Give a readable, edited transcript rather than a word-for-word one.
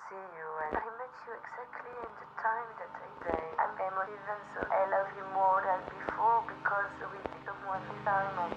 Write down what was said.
see you, and I met you exactly in the time that I say. I'm emotive, and so I love you more than before because we become one time.